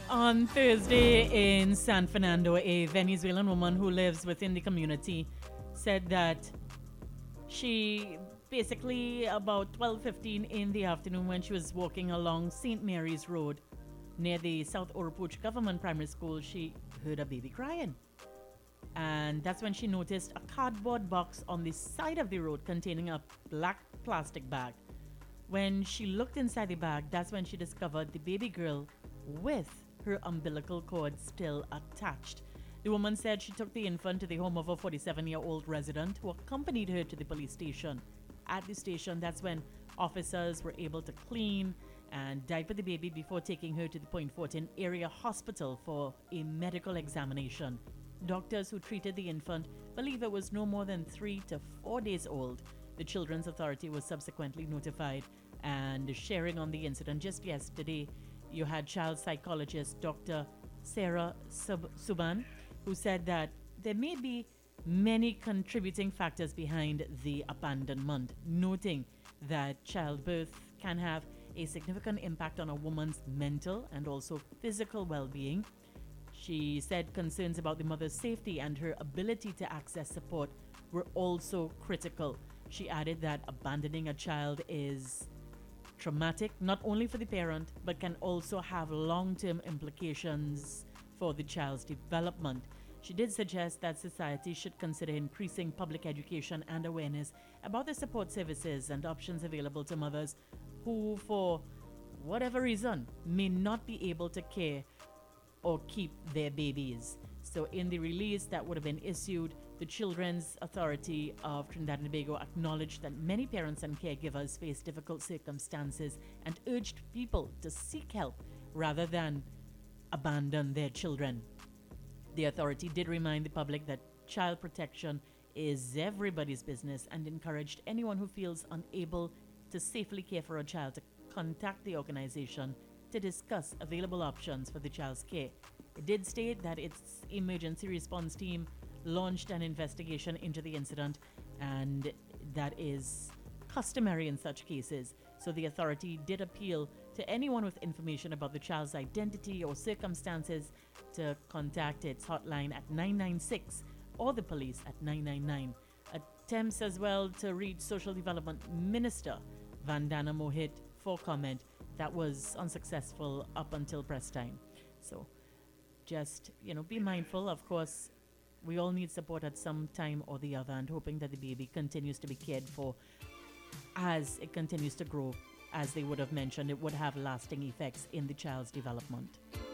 On Thursday in San Fernando, a Venezuelan woman who lives within the community said that she basically about 12:15 in the afternoon when she was walking along St. Mary's Road near the South Oropouche Government Primary School, she heard a baby crying. And that's when she noticed a cardboard box on the side of the road containing a black plastic bag. When she looked inside the bag, that's when she discovered the baby girl with her umbilical cord still attached. The woman said she took the infant to the home of a 47-year-old resident who accompanied her to the police station. At the station, that's when officers were able to clean and diaper the baby before taking her to the Point Fortin area hospital for a medical examination. Doctors who treated the infant believe it was no more than 3 to 4 days old. The Children's Authority was subsequently notified, and sharing on the incident just yesterday, you had child psychologist Dr. Sarah Suban, who said that there may be many contributing factors behind the abandonment, noting that childbirth can have a significant impact on a woman's mental and also physical well being. She said concerns about the mother's safety and her ability to access support were also critical. She added that abandoning a child is traumatic not only for the parent but can also have long term implications for the child's development. She did suggest that society should consider increasing public education and awareness about the support services and options available to mothers who, for whatever reason, may not be able to care or keep their babies. So, in the release that would have been issued, the Children's Authority of Trinidad and Tobago acknowledged that many parents and caregivers face difficult circumstances and urged people to seek help rather than abandon their children. The authority did remind the public that child protection is everybody's business and encouraged anyone who feels unable to safely care for a child to contact the organization to discuss available options for the child's care. It did state that its emergency response team launched an investigation into the incident, and that is customary in such cases. So the authority did appeal to anyone with information about the child's identity or circumstances to contact its hotline at 996 or the police at 999. Attempts as well to reach Social Development Minister Vandana Mohit for comment, that was unsuccessful up until press time. So just, be mindful. Of course, we all need support at some time or the other, and hoping that the baby continues to be cared for as it continues to grow. As they would have mentioned, it would have lasting effects in the child's development.